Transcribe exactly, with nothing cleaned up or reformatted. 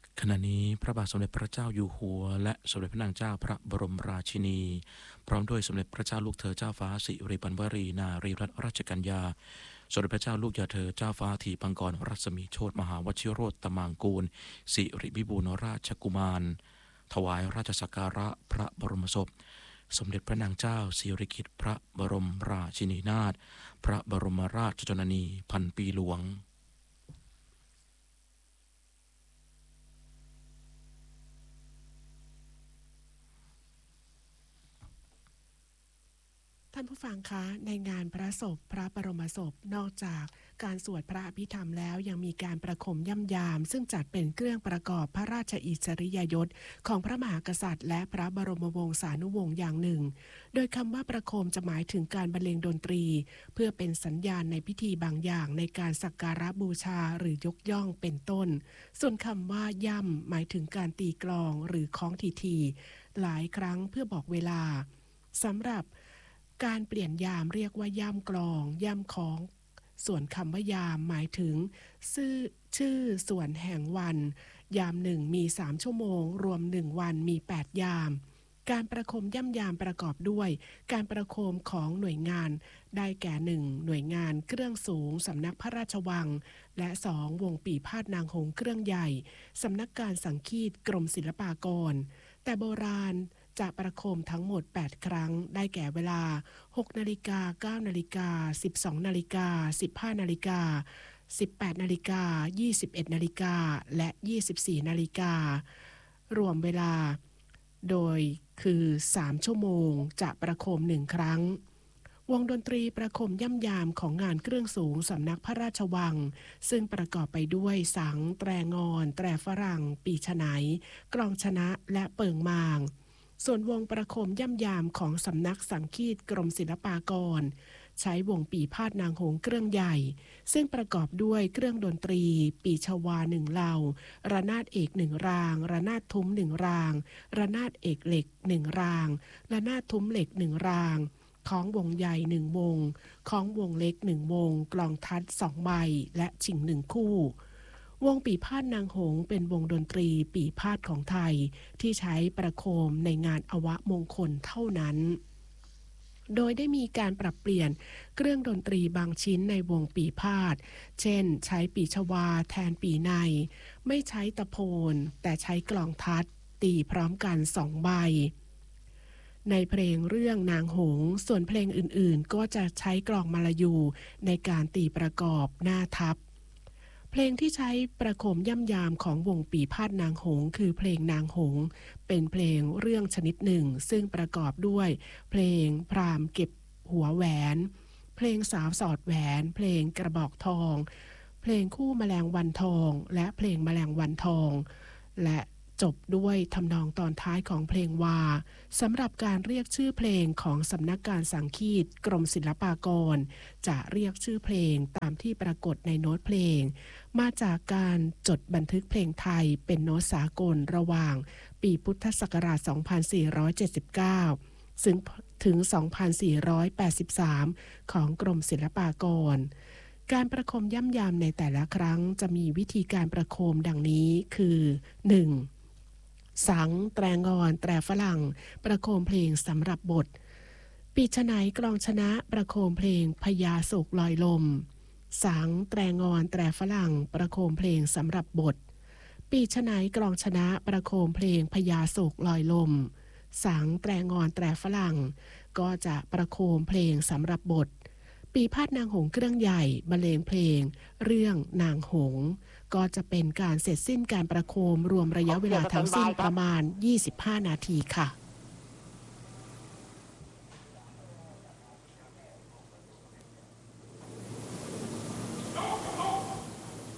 ขณะนี้พระบาทสมเด็จพระเจ้าอยู่หัวและสมเด็จพระนางเจ้าพระบรมราชินีพร้อมด้วยสมเด็จพระเจ้าลูกเธอเจ้าฟ้าสิริปันวรีนารีรัตนราชกัญญาสมเด็จพระเจ้าลูกยาเธอเจ้าฟ้าธีปังกรรัศมีโชติมหาวชิโรตมางกูลสิริวิบูลราชกุมารถวายราชสักการะพระบรมศพสมเด็จพระนางเจ้าสิริกิติ์พระบรมราชินีนาถพระบรมราชชนนีพันปีหลวงท่านผู้ฟังคะในงานพระศพพระบรมศพนอกจากการสวดพระอภิธรรมแล้วยังมีการประโคมย่ำยามซึ่งจัดเป็นเครื่องประกอบพระราชอิสริยยศของพระมหากษัตริย์และพระบรมวงศานุวงศ์อย่างหนึ่งโดยคำว่าประโคมจะหมายถึงการบรรเลงดนตรีเพื่อเป็นสัญญาณในพิธีบางอย่างในการสักการะบูชาหรือยกย่องเป็นต้นส่วนคำว่าย่ำหมายถึงการตีกลองหรือคล้องทีๆหลายครั้งเพื่อบอกเวลาสำหรับการเปลี่ยนยามเรียกว่าย่ำกลองย่ำของส่วนคำว่ายามหมายถึงชื่อชื่อส่วนแห่งวันยามหนึ่งมีสามชั่วโมงรวมหนึ่งวันมีแปดยามการประโคมย่ำยามประกอบด้วยการประโคมของหน่วยงานได้แก่หนึ่งหน่วยงานเครื่องสูงสำนักพระราชวังและสองวงปีพาดนางหงส์เครื่องใหญ่สำนักการสังคีตกรมศิลปากรแต่โบราณจะประโคมทั้งหมดแปดครั้งได้แก่เวลา หกนาฬิกา เก้านาฬิกา สิบสองนาฬิกา สิบห้านาฬิกา สิบแปดนาฬิกา ยี่สิบเอ็ดนาฬิกาและยี่สิบสี่นาฬิการวมเวลาโดยคือสามชั่วโมงจะประโคมหนึ่งครั้งวงดนตรีประโคมย่ำยามของงานเครื่องสูงสำนักพระราชวังซึ่งประกอบไปด้วยสังแตรงอนแตรฝรั่งปีฉไนกลองชนะและเปิงมางส่วนวงประโคมย่ำยามของสำนักสังคีตกรมศิลปากรใช้วงปีพาดนางหงส์เครื่องใหญ่ซึ่งประกอบด้วยเครื่องดนตรีปีชวาหนึ่งเหล่าระนาดเอกหนึ่งรางระนาดทุ้มหนึ่งรางระนาดเอกเหล็กหนึ่งรางระนาดทุ้มเหล็กหนึ่งรางของวงใหญ่หนึ่งวงของวงเล็กหนึ่งวงกลองทัดสองใบและฉิงหนึ่งคู่วงปีพาดนางหงส์เป็นวงดนตรีปีพาดของไทยที่ใช้ประโคมในงานอวมงคลเท่านั้นโดยได้มีการปรับเปลี่ยนเครื่องดนตรีบางชิ้นในวงปีพาดเช่นใช้ปีชวาแทนปีในไม่ใช้ตะโพนแต่ใช้กลองทัดตีพร้อมกันสองใบในเพลงเรื่องนางหงส์ส่วนเพลงอื่นๆก็จะใช้กลองมาลายูในการตีประกอบหน้าทับเพลงที่ใช้ประโคมย่ำยามของวงปีพาดนางหงส์คือเพลงนางหงส์เป็นเพลงเรื่องชนิดหนึ่งซึ่งประกอบด้วยเพลงพราหมณ์เก็บหัวแหวนเพลงสาวสอดแหวนเพลงกระบอกทองเพลงคู่แมลงวันทองและเพลงแมลงวันทองและจบด้วยทำนองตอนท้ายของเพลงวาสำหรับการเรียกชื่อเพลงของสำนักการสังคีตกรมศิลปากรจะเรียกชื่อเพลงตามที่ปรากฏในโน้ตเพลงมาจากการจดบันทึกเพลงไทยเป็นโน้ตสากลระหว่างปีพุทธศักราช สองพันสี่ร้อยเจ็ดสิบเก้า ซึ่งถึง สองพันสี่ร้อยแปดสิบสาม ของกรมศิลปากรการประโคมย่ำยามในแต่ละครั้งจะมีวิธีการประโคมดังนี้คือ หนึ่งสังแตรงอนแตรฝรั่งประโคมเพลงสำหรับบทปีฉไนกลองชนะประโคมเพลงพญาโศกลอยลมสังแตรงอนแตรฝรั่งประโคมเพลงสำหรับบทปีฉไนกลองชนะประโคมเพลงพญาโศกลอยลมสังแตรงอนแตรฝรั่งก็จะประโคมเพลงสำหรับบทปีพาดนางหงส์เครื่องใหญ่บรรเลงเพลงเรื่องนางหงส์ก็จะเป็นการเสร็จสิ้นการประโคมรวมระยะเวลาทั้งสิ้นประมาณยี่สิบห้านาทีค่ะ